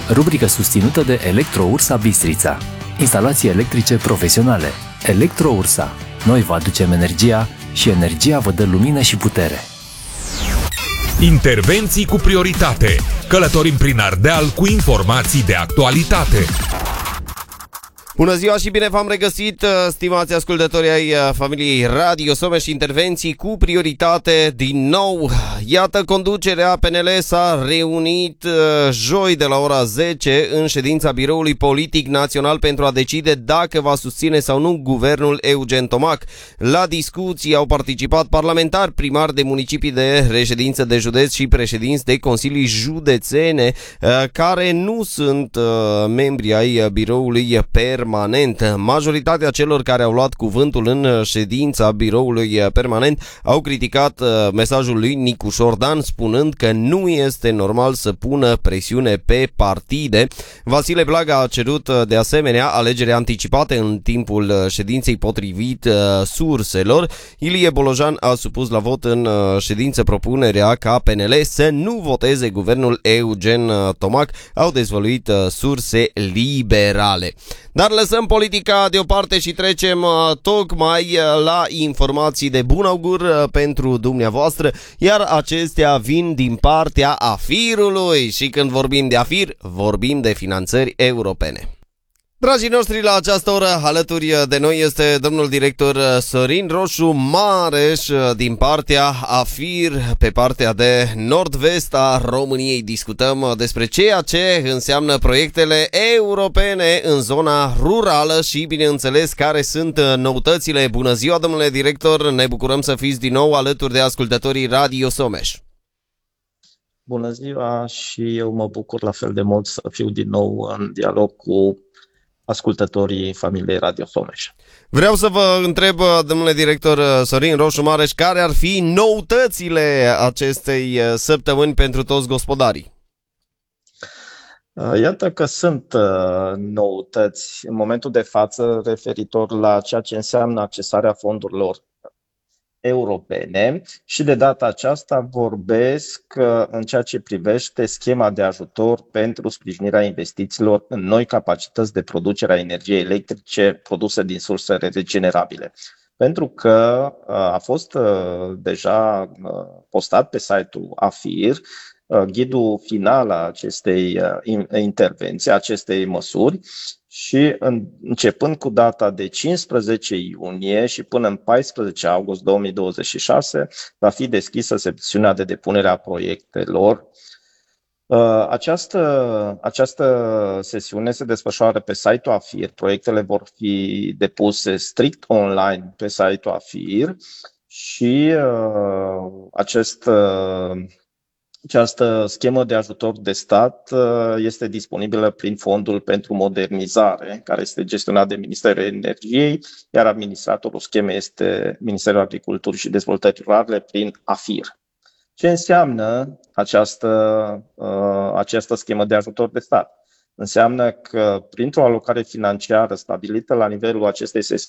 rubrică susținută de Electro-Ursa Bistrița. Instalații electrice profesionale. Electro-Ursa. Noi vă aducem energia și energia vă dă lumină și putere. Intervenții cu prioritate. Călătorim prin Ardeal cu informații de actualitate. Bună ziua și bine v-am regăsit, stimați ascultători ai familiei Radio Someș, intervenții cu prioritate din nou. Iată, conducerea PNL s-a reunit joi de la ora 10 în ședința Biroului Politic Național pentru a decide dacă va susține sau nu guvernul Eugen Tomac. La discuții au participat parlamentari, primari de municipii de reședință de județ și președinți de consilii județene care nu sunt membri ai biroului permanent. Majoritatea celor care au luat cuvântul în ședința biroului permanent au criticat mesajul lui Nicu Șordan, spunând că nu este normal să pună presiune pe partide. Vasile Blaga a cerut de asemenea alegeri anticipate în timpul ședinței potrivit surselor. Ilie Bolojan a supus la vot în ședință propunerea ca PNL să nu voteze guvernul Eugen Tomac, au dezvăluit surse liberale. Dar lăsăm politica deoparte și trecem tocmai la informații de bun augur pentru dumneavoastră, iar acestea vin din partea AFIR-ului și când vorbim de AFIR, vorbim de finanțări europene. Dragii noștri, la această oră alături de noi este domnul director Sorin Roșu Mareș din partea AFIR, pe partea de nord-vest a României. Discutăm despre ceea ce înseamnă proiectele europene în zona rurală și, bineînțeles, care sunt noutățile. Bună ziua, domnule director, ne bucurăm să fiți din nou alături de ascultătorii Radio Someș. Bună ziua și eu mă bucur la fel de mult să fiu din nou în dialog cu ascultătorii familiei Radio Someș. Vreau să vă întreb, domnule director Sorin Roșu Mareș, care ar fi noutățile acestei săptămâni pentru toți gospodarii? Iată că sunt noutăți în momentul de față referitor la ceea ce înseamnă accesarea fondurilor europene și de data aceasta vorbesc în ceea ce privește schema de ajutor pentru sprijinirea investițiilor în noi capacități de producere a energiei electrice produse din surse regenerabile. Pentru că a fost deja postat pe site-ul AFIR ghidul final a acestei intervenții, acestei măsuri, și începând cu data de 15 iunie și până în 14 august 2026 va fi deschisă sesiunea de depunere a proiectelor. Această sesiune se desfășoară pe site-ul AFIR. Proiectele vor fi depuse strict online pe site-ul AFIR și această schemă de ajutor de stat este disponibilă prin Fondul pentru Modernizare, care este gestionat de Ministerul Energiei, iar administratorul schemei este Ministerul Agriculturii și Dezvoltării Rurale prin AFIR. Ce înseamnă această schemă de ajutor de stat? Înseamnă că printr-o alocare financiară stabilită la nivelul acestei sesiuni